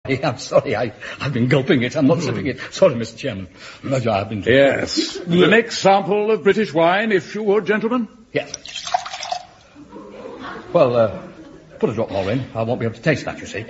I'm sorry, I've been gulping it. I'm not sipping it. Sorry, Mr. Chairman. I've been... Yes. The next sample of British wine, if you would, gentlemen. Yes. Well, put a drop more in. I won't be able to taste that, you see.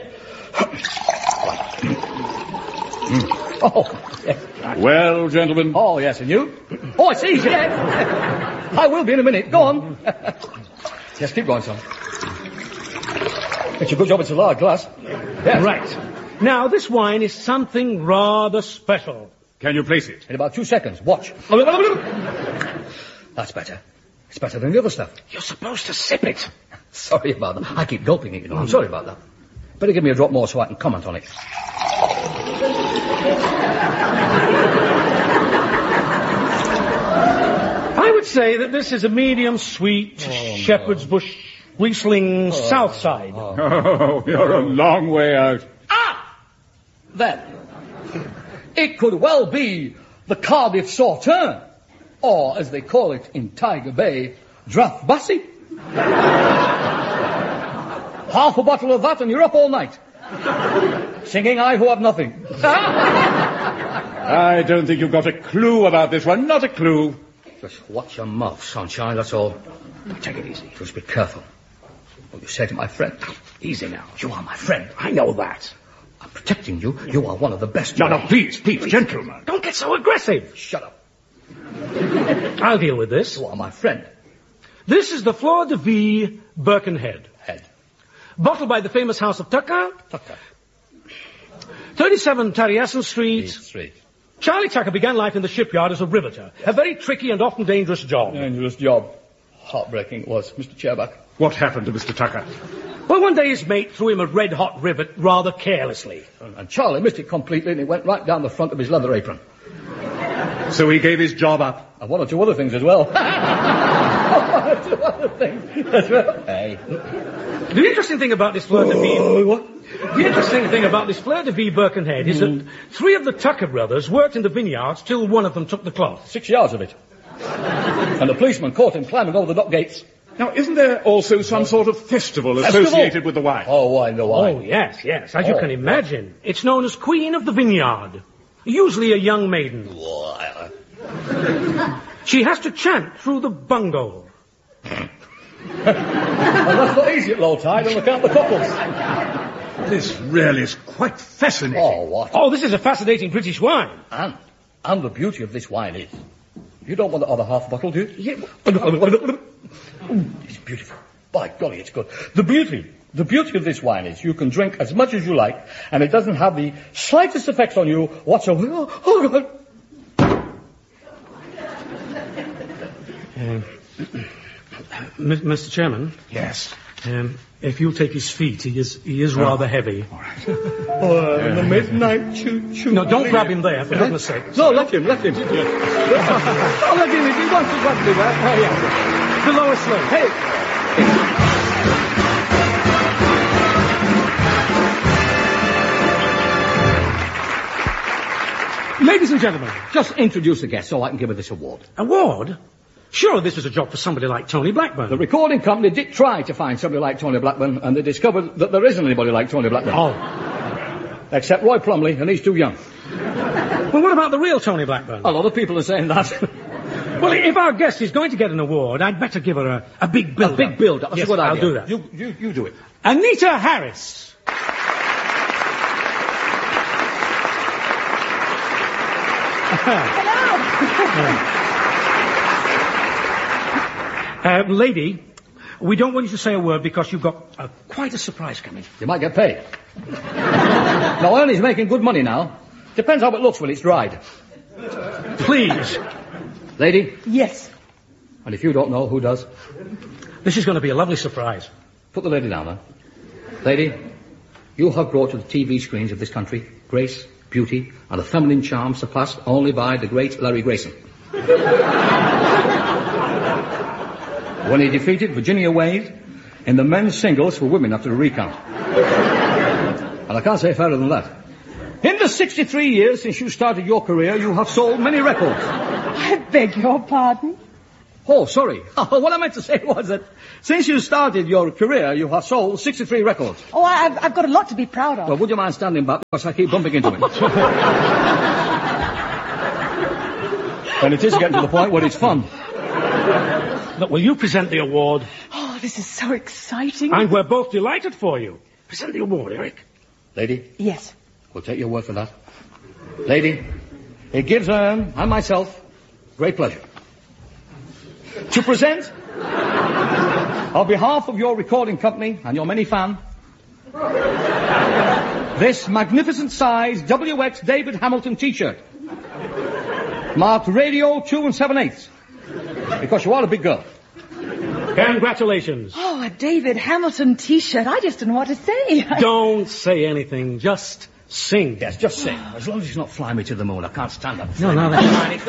Oh, yes. Well, gentlemen. Oh, yes, and you? Oh, it's easy. Yes. I will be in a minute. Go on. Yes, keep going, son. It's a good job it's a large glass. Yes. Right. Now, this wine is something rather special. Can you place it? In about 2 seconds. Watch. That's better. It's better than the other stuff. You're supposed to sip it. Sorry about that. I keep gulping it, you know. I'm sorry about that. Better give me a drop more so I can comment on it. I would say that this is a medium sweet Shepherd's Bush Riesling South Side. Oh, you're a long way out. Then, it could well be the Cardiff Sauterne, or, as they call it in Tiger Bay, Draft Bassi. Half a bottle of that and you're up all night. Singing I Who Have Nothing. I don't think you've got a clue about this one. Not a clue. Just watch your mouth, sunshine, that's all. Take it easy. Just be careful. What you say to my friend. Easy now. You are my friend. I know that. I'm protecting you. You are one of the best. No, please, gentlemen. Don't get so aggressive. Shut up. I'll deal with this. You are my friend. This is the Fleur de Vie Birkenhead. Head. Bottled by the famous House of Tucker. Tucker. 37 Taliesin Street. Street. Charlie Tucker began life in the shipyard as a riveter. A very tricky and often dangerous job. Dangerous job. Heartbreaking it was, Mr. Chairback. What happened to Mr. Tucker? Well, one day his mate threw him a red-hot rivet rather carelessly. And Charlie missed it completely and it went right down the front of his leather apron. So he gave his job up. And one or two other things as well. One or two other things as well. Hey. The interesting thing about this Fleur de Vie... The interesting thing about this Fleur de Vie Birkenhead is that 3 of the Tucker brothers worked in the vineyards till one of them took the cloth. 6 yards of it. And the policeman caught him climbing over the dock gates. Now, isn't there also some sort of festival associated with the wine? Oh, wine, the wine. Oh, yes. As you can imagine. It's known as Queen of the Vineyard. Usually a young maiden. She has to chant through the bungo. And that's not easy at low tide, and look out the couples. This really is quite fascinating. Oh, what? Oh, this is a fascinating British wine. And the beauty of this wine is... You don't want the other half bottle, do you? Yeah. It's beautiful. By golly, it's good. The beauty of this wine is you can drink as much as you like, and it doesn't have the slightest effect on you whatsoever. Oh, God. Mr. Chairman? Yes. If you'll take his feet, he is rather heavy. All right. In the midnight choo-choo. No, don't grab him there, for goodness sake. No, let him. Let him, if he wants to grab me there. Oh, yeah. The lower slope. Hey. Ladies and gentlemen, just introduce the guest so I can give her this award. Award? Sure, this is a job for somebody like Tony Blackburn. The recording company did try to find somebody like Tony Blackburn, and they discovered that there isn't anybody like Tony Blackburn. Oh. Except Roy Plumley, and he's too young. Well, what about the real Tony Blackburn? A lot of people are saying that. Well, if our guest is going to get an award, I'd better give her a big build-up. A big build-up. That's yes, a good idea. I'll do that. You do it. Anita Harris. Lady, we don't want you to say a word because you've got quite a surprise coming. You might get paid. Now, Ernie's making good money now. Depends how it looks when it's dried. Please. Lady? Yes. And if you don't know, who does? This is going to be a lovely surprise. Put the lady down, then. Lady, you have brought to the TV screens of this country grace, beauty, and a feminine charm surpassed only by the great Larry Grayson. When he defeated Virginia Wade in the men's singles for women after a recount. And I can't say fairer than that. In the 63 years since you started your career, you have sold many records. I beg your pardon? Oh, sorry. What I meant to say was that since you started your career, you have sold 63 records. Oh, I've got a lot to be proud of. Well, would you mind standing back because I keep bumping into it? And it is getting to the point where it's fun. Look, will you present the award? Oh, this is so exciting. And we're both delighted for you. Present the award, Eric. Lady, Yes. we'll take your word for that. Lady, it gives Ern and myself great pleasure to present, on behalf of your recording company and your many fans, this magnificent size WX David Hamilton T-shirt, marked Radio 2 7/8, because you are a big girl. Congratulations. Oh, a David Hamilton T-shirt. I just didn't know what to say. Don't say anything. Just sing. Yes, just sing. As long as it's not fly me to the moon, I can't stand that. No, that's fine.